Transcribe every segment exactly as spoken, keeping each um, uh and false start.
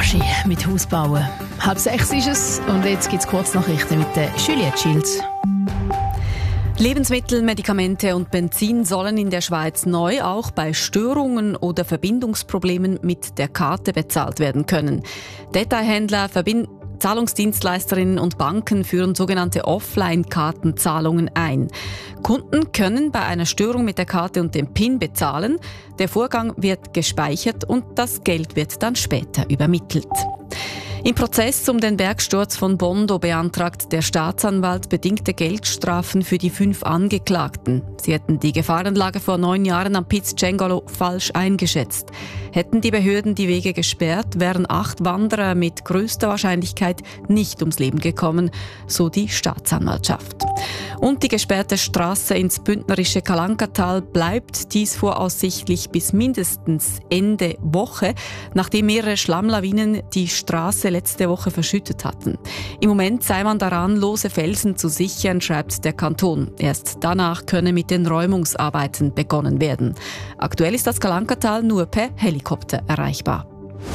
Aschi mit Hausbauen. Halb sechs ist es und jetzt gibt es Kurznachrichten mit der Juliette Schilz. Lebensmittel, Medikamente und Benzin sollen in der Schweiz neu auch bei Störungen oder Verbindungsproblemen mit der Karte bezahlt werden können. Detailhändler, Verbind Zahlungsdienstleisterinnen und Banken führen sogenannte Offline-Kartenzahlungen ein. Kunden können bei einer Störung mit der Karte und dem PIN bezahlen. Der Vorgang wird gespeichert und das Geld wird dann später übermittelt. Im Prozess um den Bergsturz von Bondo beantragt der Staatsanwalt bedingte Geldstrafen für die fünf Angeklagten. Sie hätten die Gefahrenlage vor neun Jahren am Piz Cengolo falsch eingeschätzt. Hätten die Behörden die Wege gesperrt, wären acht Wanderer mit größter Wahrscheinlichkeit nicht ums Leben gekommen, so die Staatsanwaltschaft. Und die gesperrte Straße ins bündnerische Kalankatal bleibt dies voraussichtlich bis mindestens Ende Woche, nachdem mehrere Schlammlawinen die Straße letzte Woche verschüttet hatten. Im Moment sei man daran, lose Felsen zu sichern, schreibt der Kanton. Erst danach könne mit den Räumungsarbeiten begonnen werden. Aktuell ist das Kalankatal nur per Helikopter erreichbar.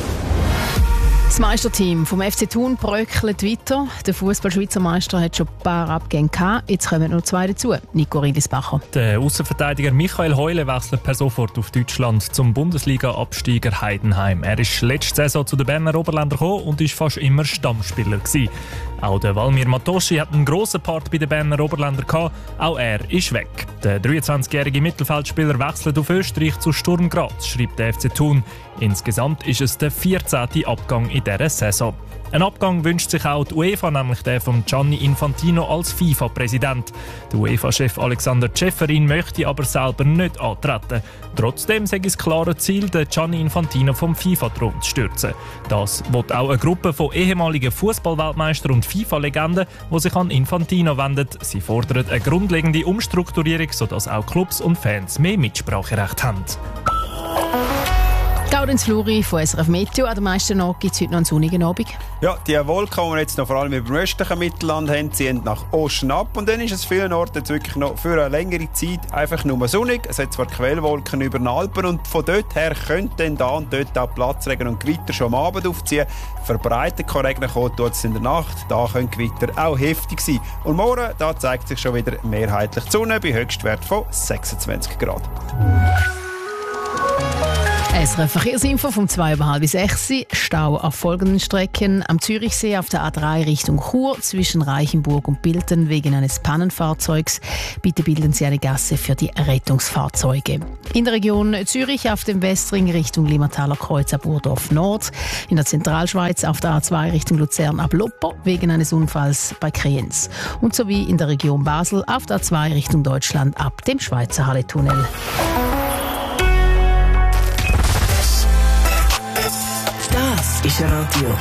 Das Meisterteam vom F C Thun bröckelt weiter. Der Fußball-Schweizer Meister hat schon ein paar Abgänge gehabt. Jetzt kommen noch zwei dazu. Nico Riedlisbacher. Der Aussenverteidiger Michael Heule wechselt per sofort auf Deutschland zum Bundesliga-Absteiger Heidenheim. Er ist letzte Saison zu den Berner Oberländer gekommen und ist fast immer Stammspieler gewesen. Auch der Valmir Matoschi hat einen grossen Part bei den Berner Oberländer gehabt. Auch er ist weg. Der dreiundzwanzigjährige Mittelfeldspieler wechselt auf Österreich zu Sturm Graz, schreibt der F C Thun. Insgesamt ist es der vierzehnte Abgang in dieser Saison. Ein Abgang wünscht sich auch die UEFA, nämlich der von Gianni Infantino als FIFA-Präsident. Der UEFA-Chef Alexander Ceferin möchte aber selber nicht antreten. Trotzdem sei es klare Ziel, den Gianni Infantino vom FIFA-Thron zu stürzen. Das will auch eine Gruppe von ehemaligen Fußball-Weltmeistern und FIFA-Legenden, die sich an Infantino wendet. Sie fordern eine grundlegende Umstrukturierung, sodass auch Clubs und Fans mehr Mitspracherecht haben. Gaudenz Fluri von S R F Meteo. An den meisten Orten gibt es heute noch einen sonnigen Abend. Ja, die Wolken, die wir jetzt noch vor allem über dem östlichen Mittelland haben, ziehen nach Osten ab. Und dann ist es vielen Orten jetzt wirklich noch für eine längere Zeit einfach nur sonnig. Es hat zwar Quellwolken über den Alpen und von dort her könnte dann da und dort auch Platzregen und Gewitter schon am Abend aufziehen. Verbreitet kann Regen kommen, tut es in der Nacht. Da können Gewitter auch heftig sein. Und morgen, da zeigt sich schon wieder mehrheitlich die Sonne bei Höchstwert von sechsundzwanzig Grad. S R F Verkehrsinfo vom zwei über halb sechs. Stau auf folgenden Strecken. Am Zürichsee auf der A drei Richtung Chur zwischen Reichenburg und Bilten wegen eines Pannenfahrzeugs. Bitte bilden Sie eine Gasse für die Rettungsfahrzeuge. In der Region Zürich auf dem Westring Richtung Limmertaler Kreuz ab Urdorf Nord. In der Zentralschweiz auf der A zwei Richtung Luzern ab Loppo wegen eines Unfalls bei Kriens. Und sowie in der Region Basel auf der A zwei Richtung Deutschland ab dem Schweizer Halletunnel. Das ist Radio.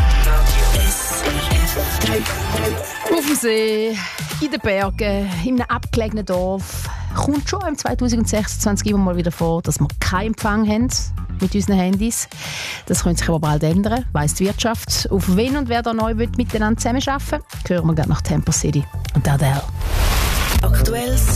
Auf dem See, in den Bergen, in einem abgelegenen Dorf, kommt schon im zweitausendsechsundzwanzig immer mal wieder vor, dass wir keinen Empfang haben mit unseren Handys. Das könnte sich aber bald ändern, weiss die Wirtschaft. Auf wen und wer da neu will, miteinander zusammenarbeiten, hören wir gerade nach Temper City und Adele. Aktuelles